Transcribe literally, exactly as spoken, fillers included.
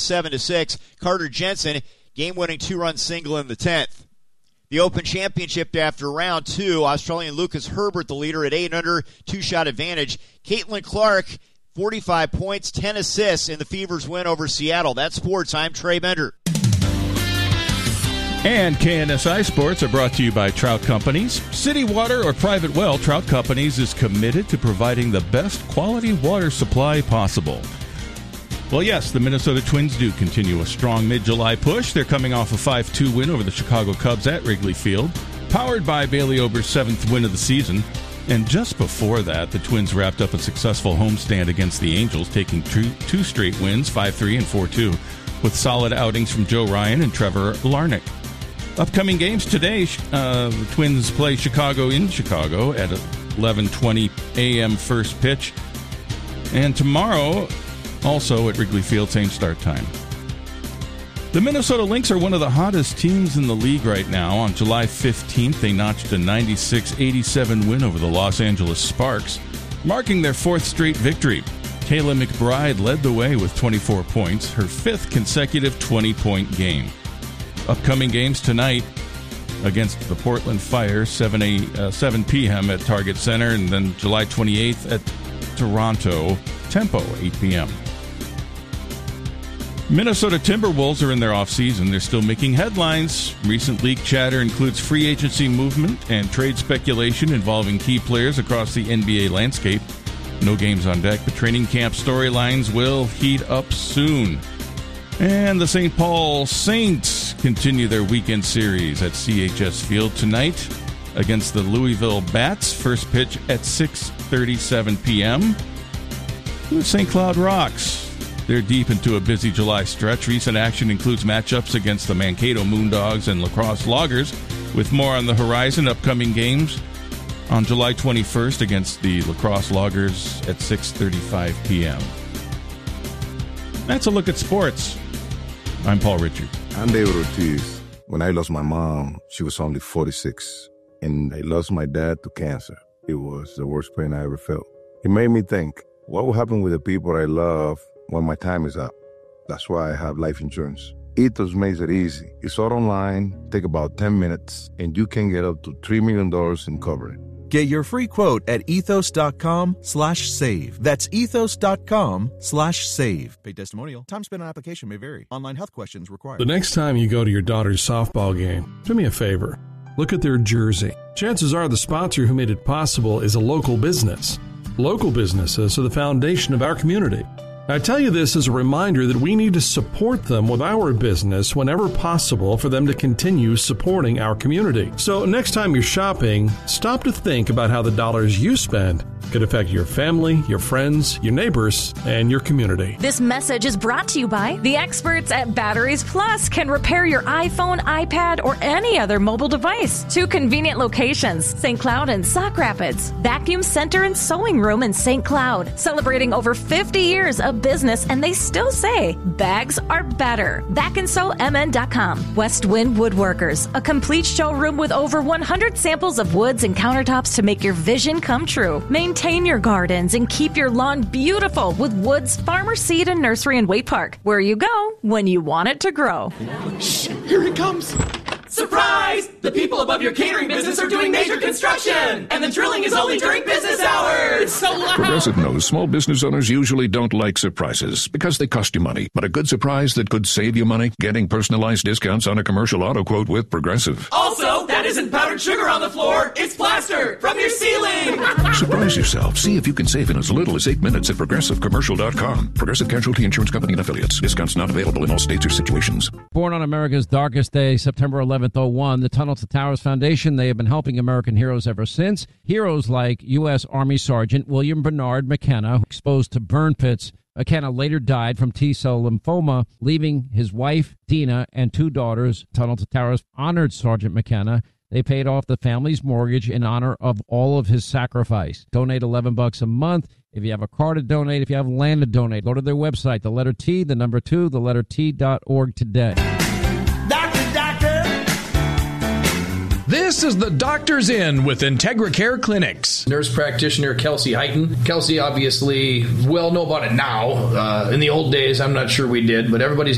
seven to six. Carter Jensen, game-winning two-run single in the tenth. The Open Championship after round two, Australian Lucas Herbert the leader at eight under, two-shot advantage. Caitlin Clark, forty-five points, ten assists in the Fever's win over Seattle. That's sports. I'm Trey Bender. And K N S I Sports are brought to you by Trout Companies. City Water or private well, Trout Companies is committed to providing the best quality water supply possible. Well, yes, the Minnesota Twins do continue a strong mid-July push. They're coming off a five two win over the Chicago Cubs at Wrigley Field, powered by Bailey Ober's seventh win of the season. And just before that, the Twins wrapped up a successful homestand against the Angels, taking two, two straight wins, five three and four two, with solid outings from Joe Ryan and Trevor Larnach. Upcoming games today, uh, the Twins play Chicago in Chicago at eleven twenty a.m. first pitch. And tomorrow, also at Wrigley Field, same start time. The Minnesota Lynx are one of the hottest teams in the league right now. On July fifteenth, they notched a ninety-six eighty-seven win over the Los Angeles Sparks, marking their fourth straight victory. Kayla McBride led the way with twenty-four points, her fifth consecutive twenty-point game. Upcoming games tonight against the Portland Fire, seven p.m. at Target Center, and then July twenty-eighth at Toronto, Tempo, eight p.m. Minnesota Timberwolves are in their offseason. They're still making headlines. Recent leak chatter includes free agency movement and trade speculation involving key players across the N B A landscape. No games on deck, but training camp storylines will heat up soon. And the Saint Paul Saints continue their weekend series at C H S Field tonight against the Louisville Bats. First pitch at six thirty-seven p.m. The Saint Cloud Rocks. They're deep into a busy July stretch. Recent action includes matchups against the Mankato Moondogs and La Crosse Loggers, with more on the horizon. Upcoming games on July twenty-first against the La Crosse Loggers at six thirty-five p.m. That's a look at sports. I'm Paul Richard. I'm David Ortiz. When I lost my mom, she was only forty-six, and I lost my dad to cancer. It was the worst pain I ever felt. It made me think, what will happen with the people I love when my time is up? That's why I have life insurance. Ethos makes it easy. It's all online, take about ten minutes, and you can get up to three million dollars in coverage. Get your free quote at ethos.com slash save. That's ethos.com slash save. Paid testimonial. Time spent on application may vary. Online health questions required. The next time you go to your daughter's softball game, do me a favor. Look at their jersey. Chances are the sponsor who made it possible is a local business. Local businesses are the foundation of our community. I tell you this as a reminder that we need to support them with our business whenever possible for them to continue supporting our community. So next time you're shopping, stop to think about how the dollars you spend could affect your family, your friends, your neighbors, and your community. This message is brought to you by the experts at Batteries Plus. Can repair your iPhone, iPad, or any other mobile device. Two convenient locations, Saint Cloud and Sauk Rapids. Vacuum Center and Sewing Room in Saint Cloud. Celebrating over fifty years of business, and they still say bags are better. back and sew m n dot com. West Wind Woodworkers, a complete showroom with over one hundred samples of woods and countertops to make your vision come true. Maintain your gardens and keep your lawn beautiful with Woods Farmer Seed and Nursery in Waite Park, where you go when you want it to grow. Shh, here it comes. Surprise! The people above your catering business are doing major construction, and the drilling is only during business hours. It's so loud. Progressive knows small business owners usually don't like surprises because they cost you money. But a good surprise that could save you money? Getting personalized discounts on a commercial auto quote with Progressive. Also, that isn't powdered sugar on the floor. It's plaster from your ceiling. Surprise yourself. See if you can save in as little as eight minutes at progressive commercial dot com. Progressive Casualty Insurance Company and Affiliates. Discounts not available in all states or situations. Born on America's darkest day, September eleventh, oh one, the Tunnel to Towers Foundation, they have been helping American heroes ever since. Heroes like U S. Army Sergeant William Bernard McKenna, exposed to burn pits. McKenna later died from T-cell lymphoma, leaving his wife, Dina, and two daughters. Tunnel to Towers honored Sergeant McKenna. They paid off the family's mortgage in honor of all of his sacrifice. Donate eleven bucks a month. If you have a car to donate, if you have land to donate, go to their website, the letter T, the number two, the letter T dot org today. Doctor, doctor. This is the Doctor's In with Integra Care Clinics. Nurse practitioner Kelsey Heighton. Kelsey obviously well know about it now. Uh, in the old days, I'm not sure we did, but everybody's